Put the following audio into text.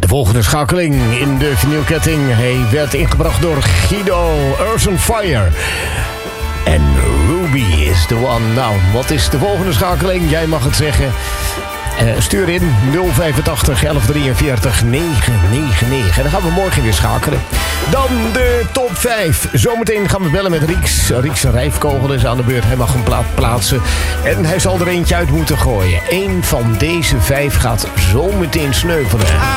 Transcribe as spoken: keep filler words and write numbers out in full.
De volgende schakeling in de vinylketting. Hij werd ingebracht door Guido, Earth on Fire. En Ruby is the one. Nou, wat is de volgende schakeling? Jij mag het zeggen. Uh, stuur in nul vijfentachtig elf drieënveertig negenhonderdnegenennegentig. En dan gaan we morgen weer schakelen. Dan de top vijf. Zometeen gaan we bellen met Rieks. Rieks Rijfkogel is aan de beurt. Hij mag een plaat plaatsen. En hij zal er eentje uit moeten gooien. Eén van deze vijf gaat zometeen sneuvelen.